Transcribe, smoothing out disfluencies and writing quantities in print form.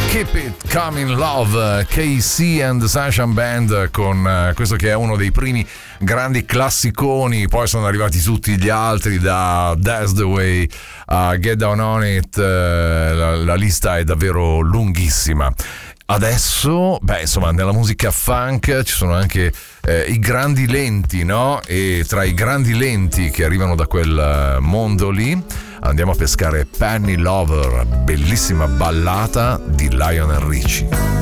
Keep It Coming Love, KC and the Sunshine Band, con questo che è uno dei primi grandi classiconi. Poi sono arrivati tutti gli altri, da That's the Way a Get Down on It. La lista è davvero lunghissima. Adesso, insomma, nella musica funk ci sono anche i grandi lenti, no? E tra i grandi lenti che arrivano da quel mondo lì andiamo a pescare Penny Lover, bellissima ballata di Lionel Richie.